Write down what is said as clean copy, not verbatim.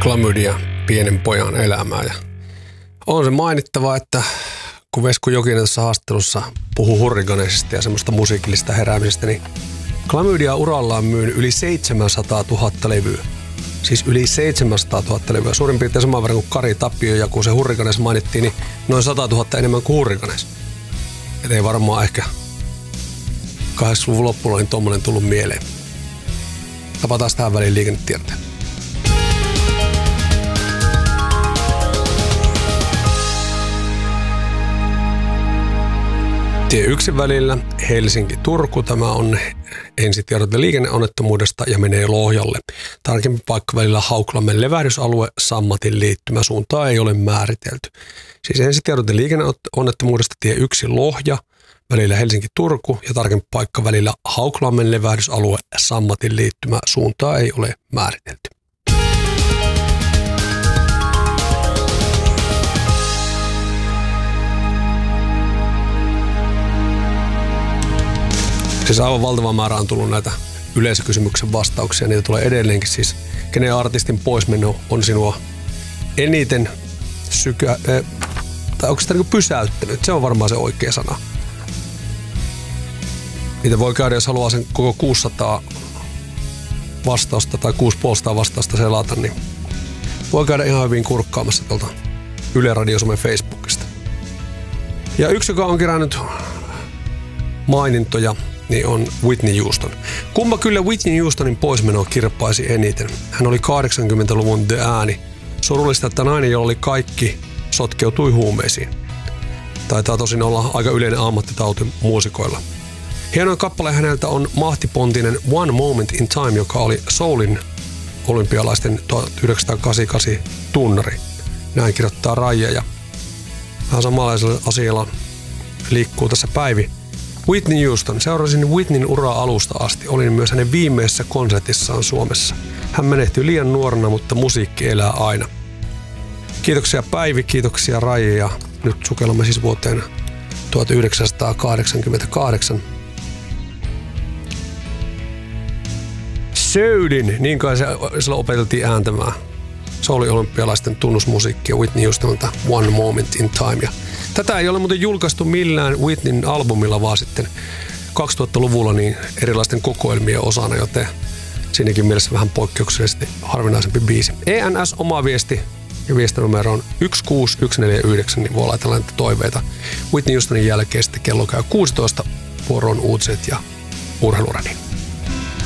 klamydia pienen pojan elämää. Ja on se mainittava, että kun Vesku Jokinen tässä haastattelussa puhuu hurrikaneista ja semmoista musiikillista heräämisestä, niin klamydia urallaan myyn yli 700 000 levyä. Siis yli 700 000 levyä. Suurin piirtein saman verran kuin Kari Tapio, ja kun se hurrikanes mainittiin, niin noin 100 000 enemmän kuin hurrikanes. Et ei varmaan ehkä 80-luvun loppuun niin tommonen tullut mieleen. Tapataan tähän väliin liikennetiedotteen. Tie 1 välillä Helsinki-Turku. Tämä on ensitiedote liikenneonnettomuudesta ja menee Lohjalle. Tarkempi paikka välillä Hauklammen levähdysalue, Sammatin liittymä. Suuntaa ei ole määritelty. Siis ensitiedote liikenneonnettomuudesta tie 1 Lohja välillä Helsinki-Turku ja tarkempi paikka välillä Hauklammen levähdysalue, Sammatin liittymä. Suuntaa ei ole määritelty. Siis aivan valtava määrä on tullut näitä yleisökysymyksen vastauksia. Niitä tulee edelleenkin siis. Kenen artistin poismeno on sinua eniten tai onko sitä niin pysäyttänyt? Se on varmaan se oikea sana. Niitä voi käydä, jos haluaa sen koko 600 vastausta tai 650 vastausta selata, niin voi käydä ihan hyvin kurkkaamassa tuolta Yle Radio Suomen Facebookista. Ja yksi, joka on kerännyt mainintoja, niin on Whitney Houston. Kumma kyllä Whitney Houstonin poismenoa kirppaisi eniten. Hän oli 80-luvun The ääni. Surullista, että nainen, jolla oli kaikki, sotkeutui huumeisiin. Taitaa tosin olla aika yleinen ammattitauti muusikoilla. Hienoin kappale häneltä on mahtipontinen One Moment in Time, joka oli Soulin olympialaisten 1988 tunnari. Näin kirjoittaa Raija, ja vähän samanlaisella asialla liikkuu tässä Päivi. Whitney Houston. Seurasin Whitneyn uraa alusta asti. Olin myös hänen viimeisessä konsertissaan Suomessa. Hän menehtyi liian nuorena, mutta musiikki elää aina. Kiitoksia Päivi, kiitoksia Raija, ja nyt sukellamme siis vuoteen 1988. Söydin, niin kai sillä opeteltiin ääntämään. Se oli olympialaisten tunnusmusiikkia Whitney Houstonilta One Moment in Time. Ja tätä ei ole muuten julkaistu millään Whitneyn albumilla, vaan sitten 2000-luvulla niin erilaisten kokoelmien osana, joten siinäkin mielessä vähän poikkeuksellisesti harvinaisempi biisi. ENS oma viesti ja viestinumero on 16149, niin voi laitella näitä toiveita. Whitney Houstonin jälkeen sitten kello käy 16, vuoroon uutiset ja urheiluradio.